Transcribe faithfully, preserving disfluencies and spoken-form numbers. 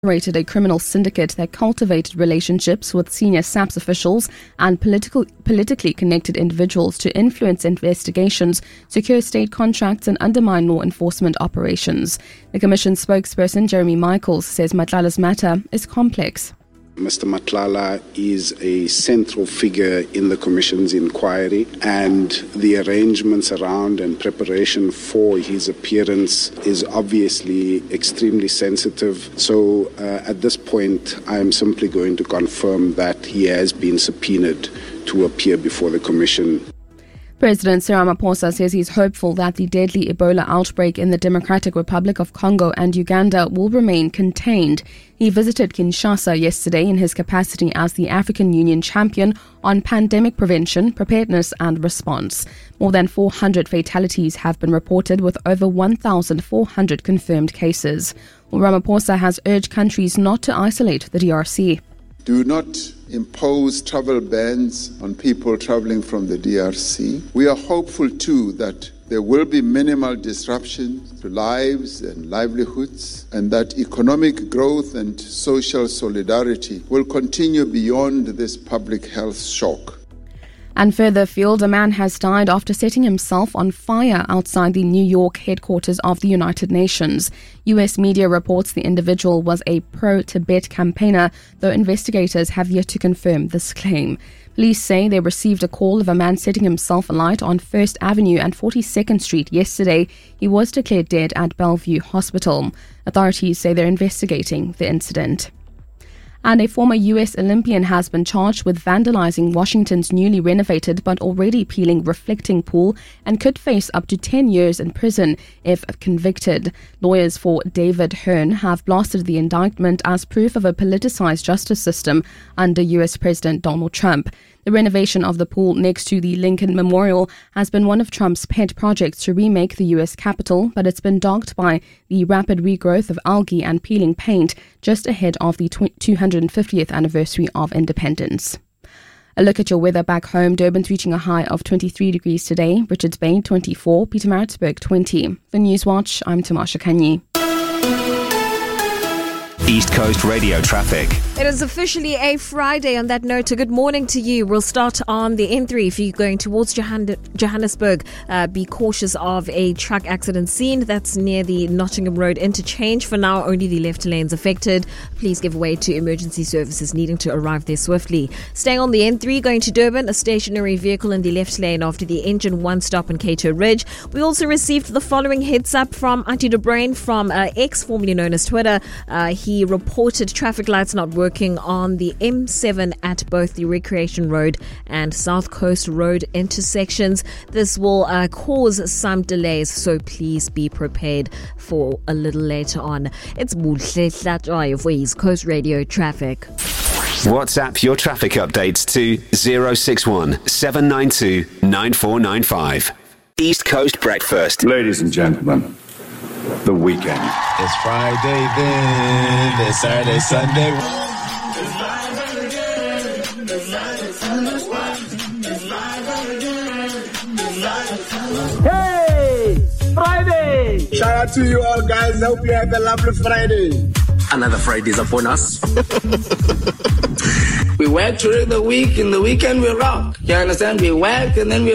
operated a criminal syndicate that cultivated relationships with senior SAPS officials and political, politically connected individuals to influence investigations, secure state contracts and undermine law enforcement operations. The Commission's spokesperson, Jeremy Michaels, says Matlala's matter is complex. Mister Matlala is a central figure in the Commission's inquiry, and the arrangements around and preparation for his appearance is obviously extremely sensitive. So uh, at this point, I am simply going to confirm that he has been subpoenaed to appear before the Commission. President Cyril Ramaphosa says he's hopeful that the deadly Ebola outbreak in the Democratic Republic of Congo and Uganda will remain contained. He visited Kinshasa yesterday in his capacity as the African Union champion on pandemic prevention, preparedness and response. More than four hundred fatalities have been reported, with over one thousand four hundred confirmed cases. Ramaphosa has urged countries not to isolate the D R C. Do not impose travel bans on people traveling from the D R C. We are hopeful too that there will be minimal disruption to lives and livelihoods, and that economic growth and social solidarity will continue beyond this public health shock. And further afield, a man has died after setting himself on fire outside the New York headquarters of the United Nations. U S media reports the individual was a pro-Tibet campaigner, though investigators have yet to confirm this claim. Police say they received a call of a man setting himself alight on First Avenue and forty-second Street yesterday. He was declared dead at Bellevue Hospital. Authorities say they're investigating the incident. And a former U S Olympian has been charged with vandalizing Washington's newly renovated but already peeling reflecting pool and could face up to ten years in prison if convicted. Lawyers for David Hearn have blasted the indictment as proof of a politicized justice system under U S President Donald Trump. The renovation of the pool next to the Lincoln Memorial has been one of Trump's pet projects to remake the U S Capitol, but it's been dogged by the rapid regrowth of algae and peeling paint just ahead of the two hundred fiftieth anniversary of independence. A look at your weather back home. Durban's reaching a high of twenty-three degrees today, Richards Bay twenty-four, Pietermaritzburg twenty. For Newswatch, I'm Tamasha Kanyi. East Coast Radio traffic. It is officially a Friday. On that note, a good morning to you. We'll start on the N three. If you're going towards Johann- Johannesburg, uh, be cautious of a truck accident scene. That's near the Nottingham Road interchange. For now, only the left lanes affected. Please give way to emergency services needing to arrive there swiftly. Staying on the N three, going to Durban, a stationary vehicle in the left lane after the engine one stop in Cato Ridge. We also received the following heads up from Auntie De Brain from uh, X, formerly known as Twitter. Uh, he reported traffic lights not working on the M seven at both the Recreation Road and South Coast Road intersections. This will uh, cause some delays, so please be prepared for a little later on. It's Muhle Hlatshwayo for East Coast Radio traffic. WhatsApp your traffic updates to zero six one seven nine two nine four nine five. East Coast Breakfast. Ladies and gentlemen, the weekend. It's Friday then, it's Saturday, Sunday. Hey, Friday! Shout out to you all, guys. Hope you have a lovely Friday. Another Friday is upon us. We work during the week, in the weekend we rock. You understand? We work and then we